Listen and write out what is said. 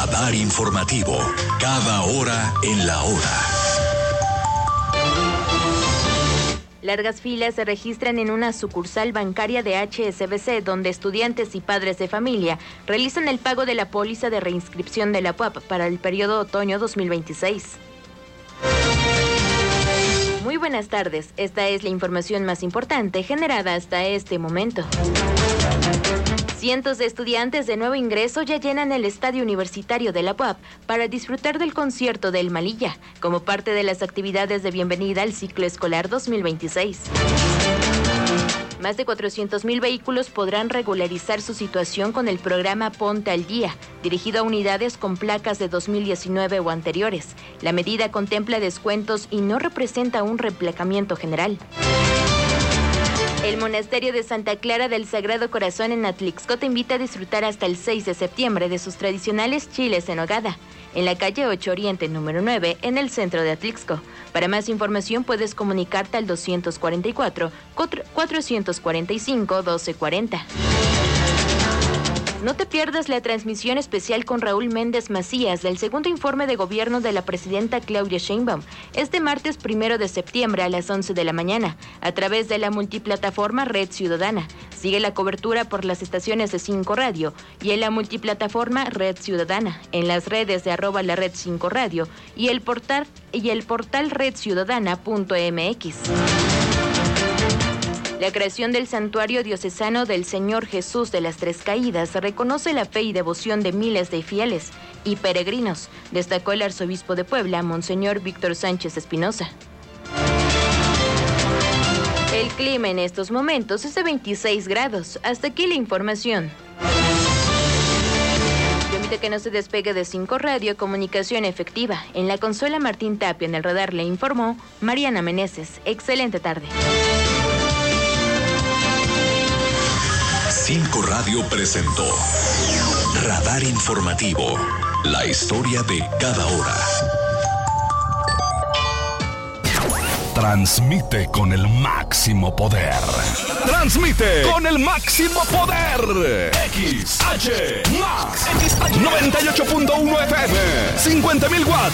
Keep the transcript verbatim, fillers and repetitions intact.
Radar informativo. Cada hora en la hora. Largas filas se registran en una sucursal bancaria de H S B C, donde estudiantes y padres de familia realizan el pago de la póliza de reinscripción de la P U A P para el periodo otoño dos mil veintiséis. Muy buenas tardes, esta es la información más importante generada hasta este momento. Cientos de estudiantes de nuevo ingreso ya llenan el estadio universitario de la P U A P para disfrutar del concierto del Malilla, como parte de las actividades de bienvenida al ciclo escolar dos mil veintiséis. Más de cuatrocientos mil vehículos podrán regularizar su situación con el programa Ponte al Día, dirigido a unidades con placas de dos mil diecinueve o anteriores. La medida contempla descuentos y no representa un replacamiento general. El Monasterio de Santa Clara del Sagrado Corazón en Atlixco te invita a disfrutar hasta el seis de septiembre de sus tradicionales chiles en nogada, en la calle ocho Oriente número nueve, en el centro de Atlixco. Para más información puedes comunicarte al doscientos cuarenta y cuatro, cuatrocientos cuarenta y cinco, doce cuarenta. No te pierdas la transmisión especial con Raúl Méndez Macías del segundo informe de gobierno de la presidenta Claudia Sheinbaum, este martes primero de septiembre a las once de la mañana, a través de la multiplataforma Red Ciudadana. Sigue la cobertura por las estaciones de cinco Radio y en la multiplataforma Red Ciudadana, en las redes de arroba la red cinco Radio y el portal, y el portal red ciudadana punto m x. La creación del Santuario Diocesano del Señor Jesús de las Tres Caídas reconoce la fe y devoción de miles de fieles y peregrinos, destacó el arzobispo de Puebla, Monseñor Víctor Sánchez Espinosa. El clima en estos momentos es de veintiséis grados. Hasta aquí la información. Permite que no se despegue de cinco Radio, comunicación efectiva. En la consola Martín Tapia, en el radar le informó Mariana Meneses. Excelente tarde. cinco Radio presentó Radar Informativo, la historia de cada hora. Transmite con el máximo poder. Transmite con el máximo poder. X H Max noventa y ocho punto uno F M, cincuenta mil watts